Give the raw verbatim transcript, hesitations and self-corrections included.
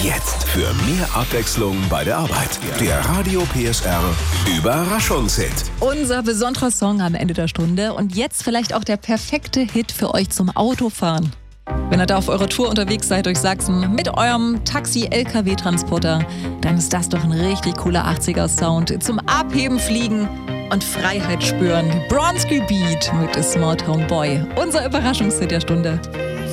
Jetzt für mehr Abwechslung bei der Arbeit. Der Radio P S R Überraschungshit. Unser besonderer Song am Ende der Stunde und jetzt vielleicht auch der perfekte Hit für euch zum Autofahren. Wenn ihr da auf eurer Tour unterwegs seid durch Sachsen mit eurem Taxi-L K W-Transporter, dann ist das doch ein richtig cooler achtziger-Sound zum Abheben, Fliegen und Freiheit spüren. Bronski Beat mit Small Town Boy, unser Überraschungshit der Stunde.